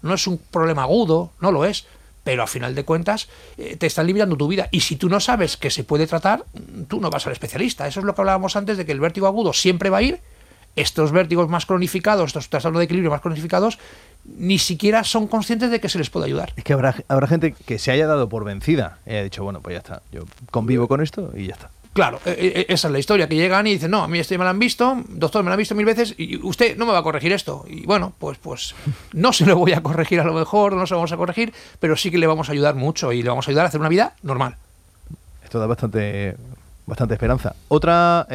no es un problema agudo, no lo es, pero a final de cuentas te están limitando tu vida. Y si tú no sabes que se puede tratar, tú no vas al especialista. Eso es lo que hablábamos antes, de que el vértigo agudo siempre va a ir. Estos vértigos más cronificados, estos trastornos de equilibrio más cronificados, ni siquiera son conscientes de que se les puede ayudar. Es que habrá gente que se haya dado por vencida y haya dicho, bueno, pues ya está, yo convivo con esto y ya está. Claro, esa es la historia, que llegan y dicen, no, a mí esto me lo han visto, doctor, me lo han visto 1000 veces y usted no me va a corregir esto. Y bueno, pues no se lo voy a corregir a lo mejor, no se lo vamos a corregir, pero sí que le vamos a ayudar mucho y le vamos a ayudar a hacer una vida normal. Esto da bastante esperanza. Otra,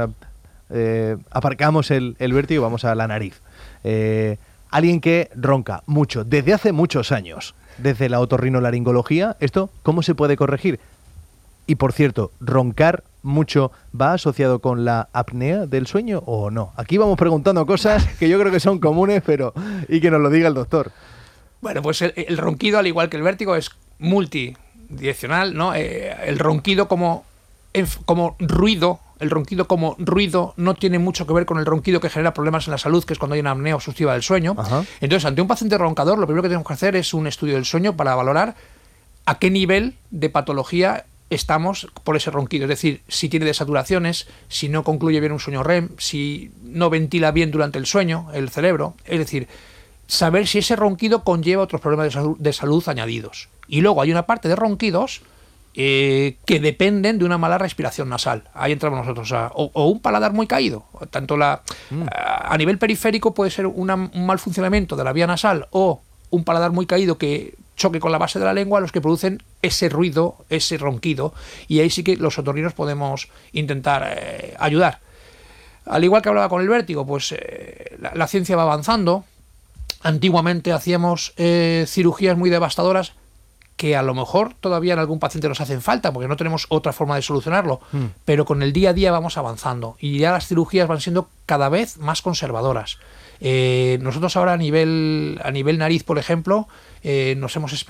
aparcamos el vértigo y vamos a la nariz. Alguien que ronca mucho, desde hace muchos años, desde la otorrinolaringología, ¿esto cómo se puede corregir? Y por cierto, ¿roncar mucho va asociado con la apnea del sueño o no? Aquí vamos preguntando cosas que yo creo que son comunes, y que nos lo diga el doctor. Bueno, pues el ronquido, al igual que el vértigo, es multidireccional, ¿no? El ronquido como ruido, el ronquido como ruido no tiene mucho que ver con el ronquido que genera problemas en la salud, que es cuando hay una apnea obstructiva del sueño. Ajá. Entonces, ante un paciente roncador, lo primero que tenemos que hacer es un estudio del sueño para valorar a qué nivel de patología estamos por ese ronquido, es decir, si tiene desaturaciones, si no concluye bien un sueño REM, si no ventila bien durante el sueño el cerebro, es decir, saber si ese ronquido conlleva otros problemas de salud añadidos. Y luego hay una parte de ronquidos que dependen de una mala respiración nasal. Ahí entramos nosotros, o un paladar muy caído, tanto a nivel periférico puede ser un mal funcionamiento de la vía nasal o un paladar muy caído que choque con la base de la lengua, los que producen ese ruido, ese ronquido, y ahí sí que los otorrinos podemos intentar ayudar. Al igual que hablaba con el vértigo, pues la ciencia va avanzando. Antiguamente hacíamos cirugías muy devastadoras que a lo mejor todavía en algún paciente nos hacen falta porque no tenemos otra forma de solucionarlo, pero con el día a día vamos avanzando y ya las cirugías van siendo cada vez más conservadoras. Nosotros ahora a nivel nariz, por ejemplo, hemos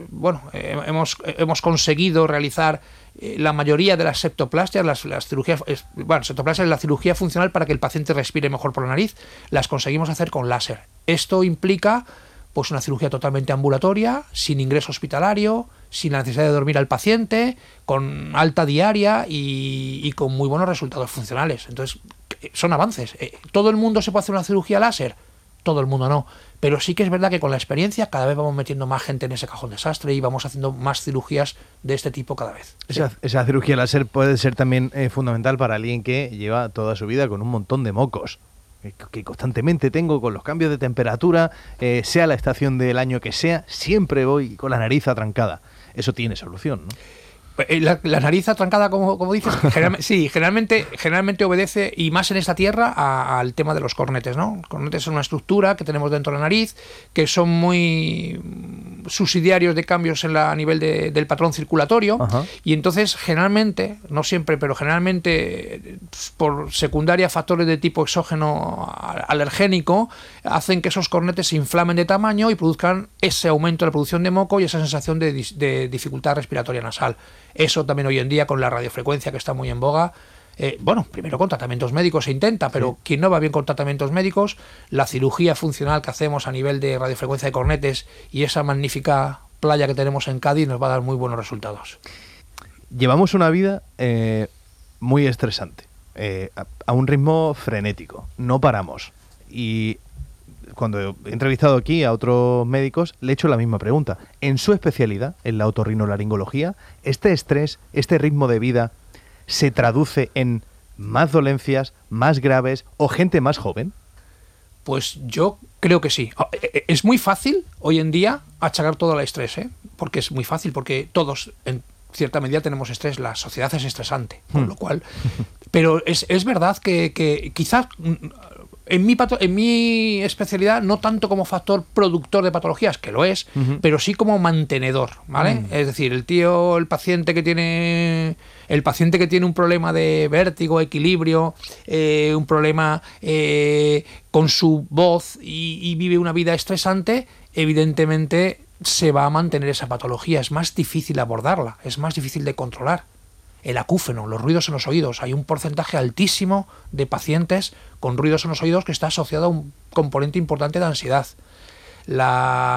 conseguido realizar la mayoría de las septoplastias, las cirugías, septoplastia es la cirugía funcional para que el paciente respire mejor por la nariz, las conseguimos hacer con láser. Esto implica pues una cirugía totalmente ambulatoria, sin ingreso hospitalario, sin la necesidad de dormir al paciente, con alta diaria y con muy buenos resultados funcionales. Entonces, son avances. ¿Todo el mundo se puede hacer una cirugía láser? Todo el mundo no. Pero sí que es verdad que con la experiencia cada vez vamos metiendo más gente en ese cajón desastre y vamos haciendo más cirugías de este tipo cada vez. Esa cirugía láser puede ser también fundamental para alguien que lleva toda su vida con un montón de mocos que constantemente tengo con los cambios de temperatura, sea la estación del año que sea, siempre voy con la nariz atrancada. Eso tiene solución, ¿no? La nariz atrancada, como dices, generalmente obedece, y más en esta tierra, al tema de los cornetes, ¿no? Los cornetes son una estructura que tenemos dentro de la nariz, que son muy subsidiarios de cambios a nivel del patrón circulatorio. Ajá. Y entonces generalmente, no siempre, pero generalmente por secundaria factores de tipo exógeno alergénico, hacen que esos cornetes se inflamen de tamaño y produzcan ese aumento de la producción de moco y esa sensación de dificultad respiratoria nasal. Eso también hoy en día con la radiofrecuencia, que está muy en boga, primero con tratamientos médicos se intenta, pero quien no va bien con tratamientos médicos, la cirugía funcional que hacemos a nivel de radiofrecuencia de cornetes y esa magnífica playa que tenemos en Cádiz nos va a dar muy buenos resultados. Llevamos una vida muy estresante, a un ritmo frenético, no paramos. Y cuando he entrevistado aquí a otros médicos, le he hecho la misma pregunta. En su especialidad, en la otorrinolaringología, ¿este estrés, este ritmo de vida, se traduce en más dolencias, más graves o gente más joven? Pues yo creo que sí. Es muy fácil hoy en día achacar todo al estrés, porque es muy fácil, porque todos en cierta medida tenemos estrés, la sociedad es estresante, con lo cual... Pero es verdad que quizás... En mi especialidad, no tanto como factor productor de patologías, que lo es, pero sí como mantenedor, ¿vale? Es decir, el paciente que tiene un problema de vértigo, equilibrio, un problema con su voz y vive una vida estresante, evidentemente se va a mantener esa patología. Es más difícil abordarla, es más difícil de controlar. El acúfeno, los ruidos en los oídos. Hay un porcentaje altísimo de pacientes con ruidos en los oídos que está asociado a un componente importante de ansiedad.